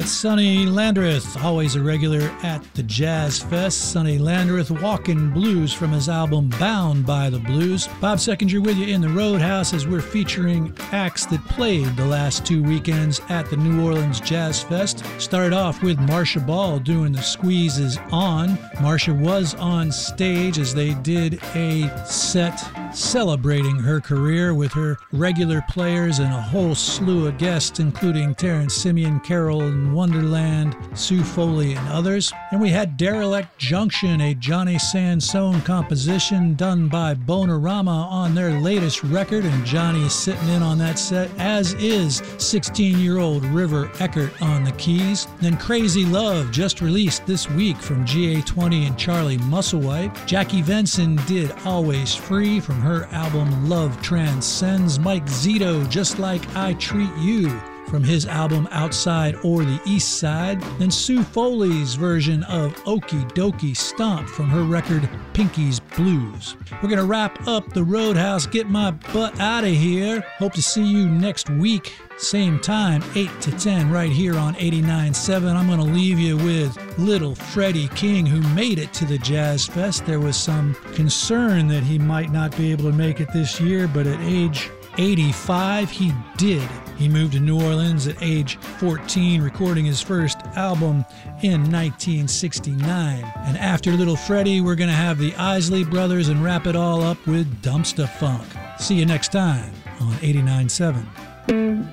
Sonny Landreth, always a regular at the Jazz Fest. Sonny Landreth, Walkin' Blues from his album Bound by the Blues. Bob Seckinger with you in the Roadhouse as we're featuring acts that played the last 2 weekends at the New Orleans Jazz Fest. Started off with Marcia Ball doing the Squeezes On. Marcia was on stage as they did a set celebrating her career with her regular players and a whole slew of guests, including Terrence Simeon, Carol and Wonderland, Sue Foley, and others. And we had Derelict Junction, a Johnny Sansone composition done by Bonorama on their latest record, and Johnny is sitting in on that set, as is 16-year-old River Eckert on the keys. Then Crazy Love, just released this week from GA20 and Charlie Musselwhite. Jackie Venson did Always Free from her album Love Transcends. Mike Zito, Just Like I Treat You, from his album Outside or the East Side. Then Sue Foley's version of Okie Dokie Stomp from her record Pinky's Blues. We're going to wrap up the Roadhouse, get my butt out of here. Hope to see you next week. Same time, 8 to 10, right here on 89.7. I'm going to leave you with little Freddie King, who made it to the Jazz Fest. There was some concern that he might not be able to make it this year, but at age 85, he did. He moved to New Orleans at age 14, recording his first album in 1969. And after Little Freddie, we're going to have the Isley Brothers and wrap it all up with Dumpster Funk. See you next time on 89.7.